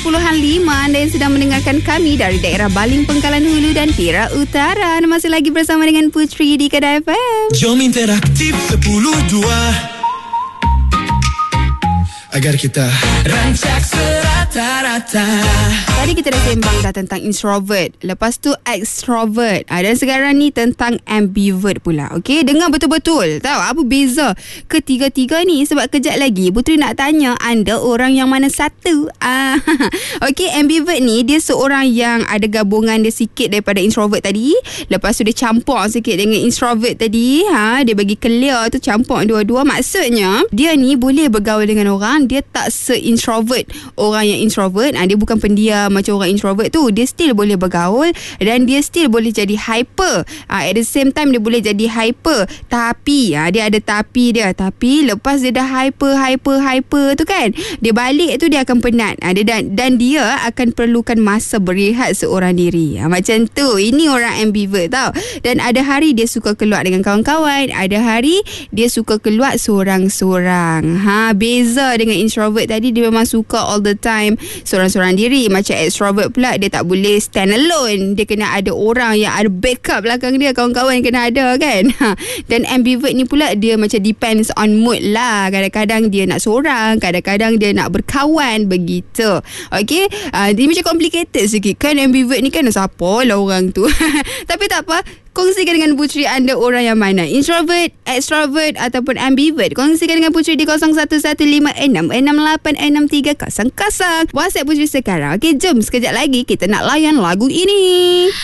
Anda yang sedang mendengarkan kami dari daerah Baling, Pengkalan Hulu dan Perak Utara. Anda masih lagi bersama dengan Putri di Kedah FM. Jom interaktif 10-2 agar kita rancak serata-rata. Tadi kita dah sembang dah tentang introvert, lepas tu extrovert, dan sekarang ni tentang ambivert pula. Okey, dengar betul-betul tahu apa beza ketiga-tiga ni, sebab kejap lagi Putri nak tanya anda orang yang mana satu. Okey, ambivert ni dia seorang yang ada gabungan dia sikit daripada introvert tadi, lepas tu dia campur sikit dengan introvert tadi. Dia bagi clear tu, campur dua-dua. Maksudnya dia ni boleh bergaul dengan orang, dia tak se-introvert orang yang introvert. Dia bukan pendiam macam orang introvert tu. Dia still boleh bergaul dan dia still boleh jadi hyper. At the same time dia boleh jadi hyper, tapi dia ada tapi dia. Tapi lepas dia dah hyper tu kan, dia balik tu dia akan penat. Dan dia akan perlukan masa berehat seorang diri. Macam tu. Ini orang ambivert tau. Dan ada hari dia suka keluar dengan kawan-kawan, ada hari dia suka keluar seorang-seorang. Beza dengan introvert tadi, dia memang suka all the time seorang-seorang diri. Macam extrovert pula, dia tak boleh stand alone, dia kena ada orang yang ada backup belakang dia, kawan-kawan kena ada kan. Dan ambivert ni pula dia macam depends on mood lah. Kadang-kadang dia nak seorang, kadang-kadang dia nak berkawan, begitu. Okay, dia macam complicated sikit kan ambivert ni kan, siapa lah orang tu. Tapi tak apa, kongsikan dengan Putri anda orang yang mana, introvert, extrovert ataupun ambivert. Kongsikan dengan Putri di 011566863000. WhatsApp Putri sekarang. Okey, jom sekejap lagi kita nak layan lagu ini.